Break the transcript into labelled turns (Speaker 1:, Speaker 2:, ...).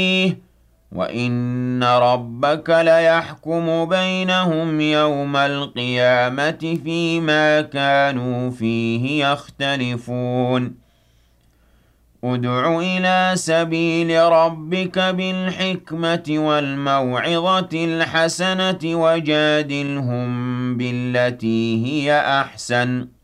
Speaker 1: وَإِنَّ رَبَّكَ لَيَحْكُمُ بَيْنَهُمْ يَوْمَ الْقِيَامَةِ فِيمَا كَانُوا فِيهِ يَخْتَلِفُونَ ادْعُ إِلَىٰ سَبِيلِ رَبِّكَ بِالْحِكْمَةِ وَالْمَوْعِظَةِ الْحَسَنَةِ وَجَادِلْهُم بِالَّتِي هِيَ أَحْسَنُ